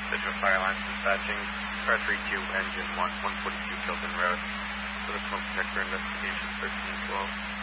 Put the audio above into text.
Central Fire Alliance dispatching. Car 32, engine 1, 142 Tilton Road. For the smoke detector investigation, 1312.